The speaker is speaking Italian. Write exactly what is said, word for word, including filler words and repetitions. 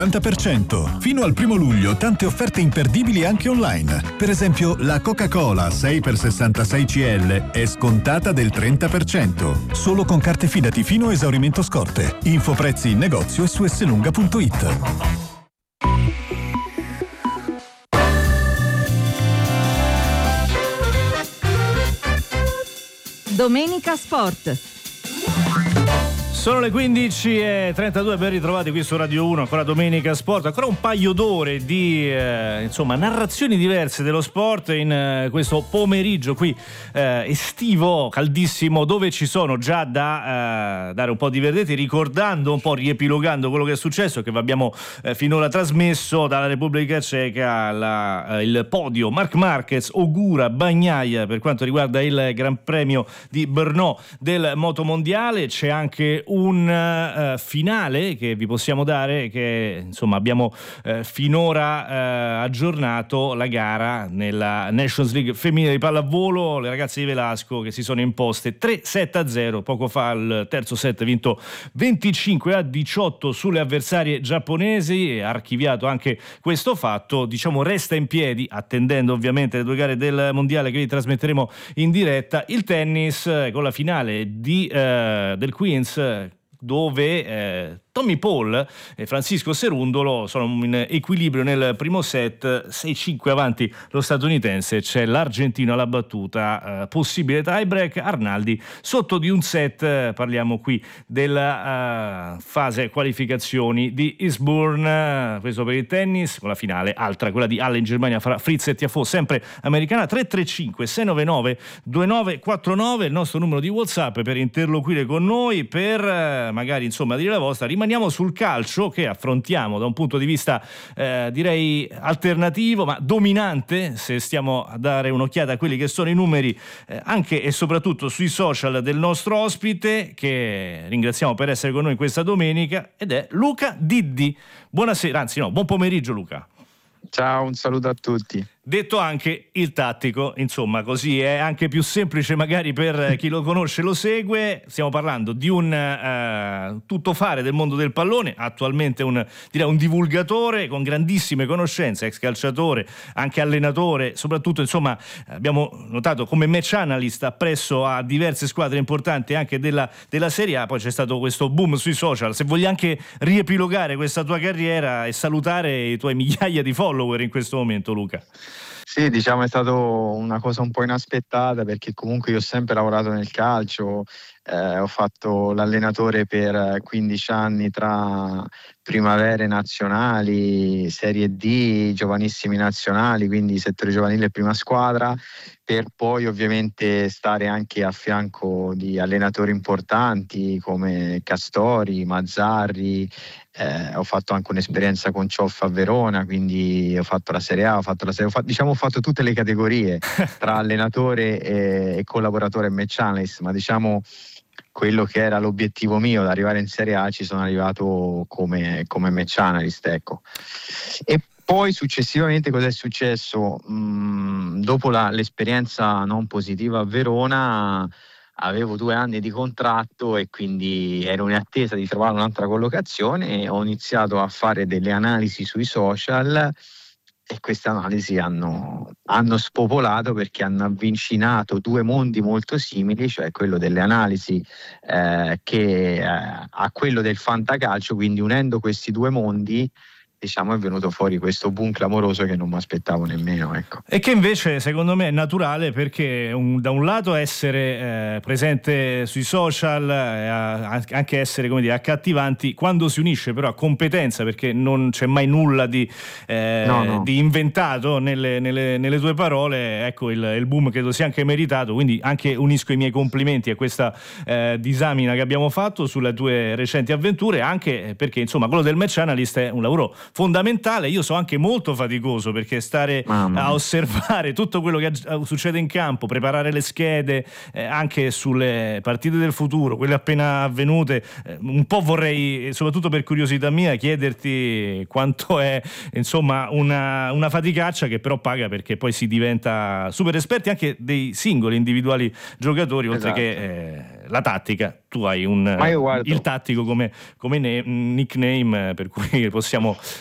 ottanta per cento. Fino al primo luglio tante offerte imperdibili anche online. Per esempio la Coca-Cola sei per sessantasei centilitri è scontata del trenta per cento. Solo con carte Fidati fino a esaurimento scorte. Info prezzi in negozio e su esselunga punto it. Domenica Sport. Sono le quindici e trentadue, ben ritrovati qui su Radio uno, ancora Domenica Sport, ancora un paio d'ore di eh, insomma narrazioni diverse dello sport in eh, questo pomeriggio qui eh, estivo, caldissimo, dove ci sono già da eh, dare un po' di verdeti, ricordando un po', riepilogando quello che è successo, che vi abbiamo eh, finora trasmesso dalla Repubblica Ceca, la, eh, il podio Marc Marquez, Ogura, Bagnaia per quanto riguarda il Gran Premio di Brno del motomondiale. C'è anche un uh, finale che vi possiamo dare, che insomma abbiamo uh, finora uh, aggiornato la gara nella Nations League femminile di pallavolo, le ragazze di Velasco che si sono imposte tre sette a zero, poco fa il terzo set vinto venticinque a diciotto sulle avversarie giapponesi, e archiviato anche questo fatto, diciamo resta in piedi, attendendo ovviamente le due gare del mondiale che vi trasmetteremo in diretta, il tennis con la finale di, uh, del Queens, dove eh, Tommy Paul e Francisco Cerundolo sono in equilibrio nel primo set, sei cinque avanti lo statunitense, c'è l'argentino alla battuta, eh, possibile tiebreak, Arnaldi sotto di un set. Parliamo qui della uh, fase qualificazioni di Eastbourne, questo per il tennis, con la finale altra, quella di Halle in Germania fra Fritz e Tiafoe, sempre americana. Tre tre cinque sei nove nove due nove quattro nove il nostro numero di WhatsApp per interloquire con noi, per uh, magari insomma dire la vostra. Rimaniamo sul calcio, che affrontiamo da un punto di vista eh, direi alternativo ma dominante, se stiamo a dare un'occhiata a quelli che sono i numeri eh, anche e soprattutto sui social del nostro ospite, che ringraziamo per essere con noi questa domenica, ed è Luca Diddi. Buonasera, anzi no, buon pomeriggio Luca. Ciao, un saluto a tutti. Detto anche il tattico, insomma, così è anche più semplice magari per chi lo conosce, lo segue. Stiamo parlando di un uh, tuttofare del mondo del pallone, attualmente un, direi un divulgatore con grandissime conoscenze, ex calciatore, anche allenatore, soprattutto insomma abbiamo notato come match analyst appresso a diverse squadre importanti anche della, della Serie A. Poi c'è stato questo boom sui social. Se voglio anche riepilogare questa tua carriera e salutare i tuoi migliaia di follower in questo momento, Luca. Sì, diciamo è stata una cosa un po' inaspettata, perché comunque io ho sempre lavorato nel calcio, eh, ho fatto l'allenatore per quindici anni tra primavere nazionali, Serie D, giovanissimi nazionali, quindi settore giovanile e prima squadra, per poi ovviamente stare anche a fianco di allenatori importanti come Castori, Mazzarri. Eh, ho fatto anche un'esperienza con Cioff a Verona, quindi ho fatto la Serie A, ho fatto la Serie, ho fatto, diciamo ho fatto tutte le categorie tra allenatore e, e collaboratore e match analyst, ma diciamo quello che era l'obiettivo mio, da arrivare in Serie A, ci sono arrivato come, come match analyst, ecco. E poi successivamente cosa è successo? Mm, dopo la, l'esperienza non positiva a Verona, avevo due anni di contratto e quindi ero in attesa di trovare un'altra collocazione, e ho iniziato a fare delle analisi sui social, e queste analisi hanno, hanno spopolato, perché hanno avvicinato due mondi molto simili, cioè quello delle analisi eh, che eh, a quello del fantacalcio, quindi unendo questi due mondi diciamo è venuto fuori questo boom clamoroso che non mi aspettavo nemmeno, ecco. E che invece secondo me è naturale, perché un, da un lato essere eh, presente sui social, eh, anche essere, come dire, accattivanti, quando si unisce però a competenza, perché non c'è mai nulla di, eh, no, no. di inventato nelle, nelle, nelle tue parole, ecco il, il boom credo sia anche meritato, quindi anche unisco i miei complimenti a questa eh, disamina che abbiamo fatto sulle tue recenti avventure, anche perché insomma quello del match analyst è un lavoro fondamentale. Io so anche molto faticoso, perché stare Mamma. a osservare tutto quello che succede in campo, preparare le schede eh, anche sulle partite del futuro, quelle appena avvenute, eh, un po' vorrei, soprattutto per curiosità mia, chiederti quanto è insomma una, una faticaccia che però paga, perché poi si diventa super esperti anche dei singoli individuali giocatori, oltre esatto. che eh, la tattica, tu hai un Ma io guardo- il tattico come, come ne- nickname, per cui possiamo